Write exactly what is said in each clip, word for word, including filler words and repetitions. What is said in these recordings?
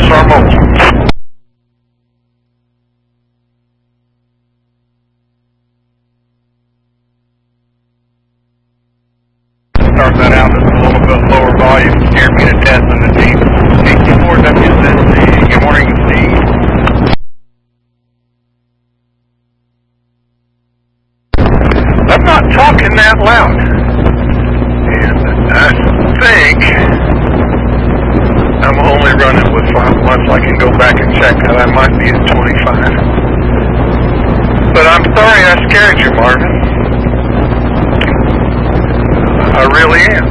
Star Mobile. Start that out at a little bit lower volume. Steer me to test on the Jeep. sixty-four W Z C. Good morning, Steve. I'm not talking that loud. And I think I'm only running with five months. I can go back and check that. I might be at twenty-five. But I'm sorry I scared you, Marvin. I really am.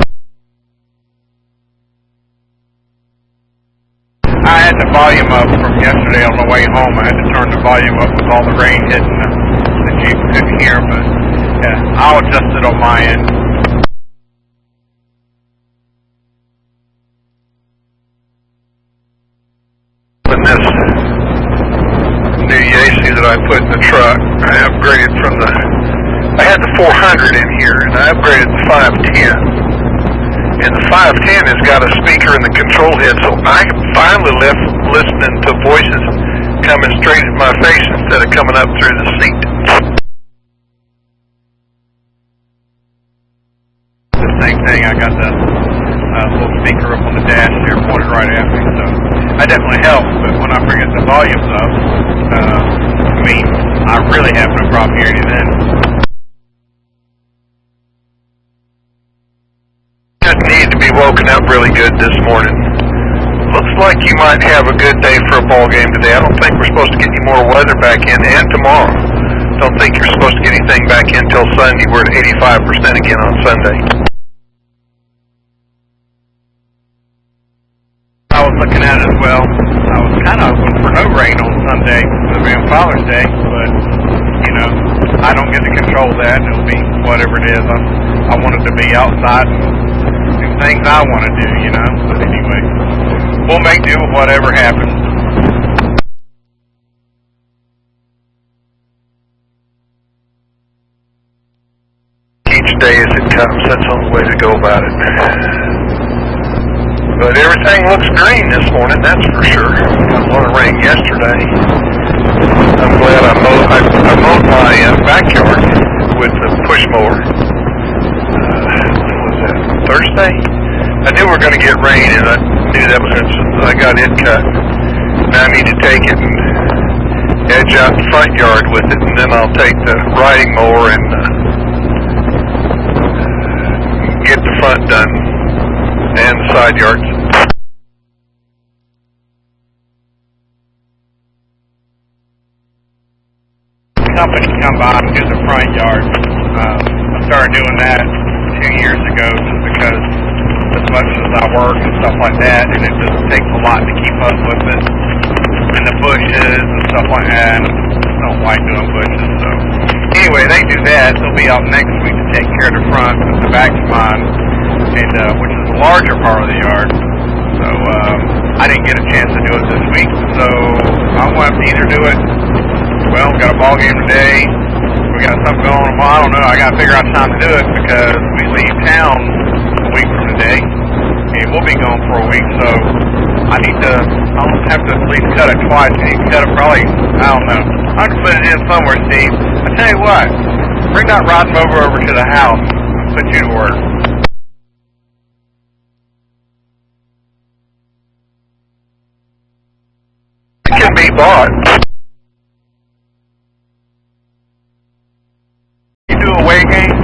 I had the volume up from yesterday on the way home. I had to turn the volume up with all the rain hitting the, the Jeep. Couldn't hear, but yeah, I'll adjust it on my end. And this new Yaesu that I put in the truck, I upgraded from the, I had the four hundred in here, and I upgraded the five ten. And the five ten has got a speaker in the control head, so I finally left listening to voices coming straight at my face instead of coming up through the seat. The same thing, I got the uh, little speaker up on the dash here pointed right at me, so that definitely helps. But when I bring the volumes up, uh, I mean, I really have no problem hearing you then. Just needed to be woken up really good this morning. Looks like you might have a good day for a ball game today. I don't think we're supposed to get any more weather back in, and tomorrow. Don't think you're supposed to get anything back in until Sunday. We're at eighty-five percent again on Sunday. I was looking at it as well. I was kind of hoping for no rain on Sunday, for being Father's Day, but, you know, I don't get to control that. It'll be whatever it is. I, I wanted to be outside and do things I want to do, you know. But anyway, we'll make do with whatever happens. Each day as it comes, that's the only way to go about it. But everything looks green this morning, that's for sure. Got a lot of rain yesterday. I'm glad I mowed, I, I mowed my uh, backyard with the push mower. Uh, what was that, Thursday? I knew we were going to get rain, and I knew that was going to, I got it cut. Now I need to take it and edge out the front yard with it, and then I'll take the riding mower and uh, get the front done and the side yards. Company come by and do the front yard. Uh, I started doing that two years ago just because as much as I work and stuff like that, and it just takes a lot to keep up with it. And the bushes and stuff like that, and I don't like doing bushes. So anyway, they do that. They'll be out next week to take care of the front, but the back's mine, and uh, which is the larger part of the yard. So um, I didn't get a chance to do it this week, so I'm going to have to either do it. Well, we got a ball game today. We got something going on. Well, I don't know. I got to figure out time to do it because we leave town a week from today, and we'll be gone for a week. So I need to. I'll have to at least cut it twice. I need to cut it probably. I don't know. I have to put it in somewhere, Steve. I tell you what. Bring that riding mower over to the house and put you to work. It can be bought. You do away game?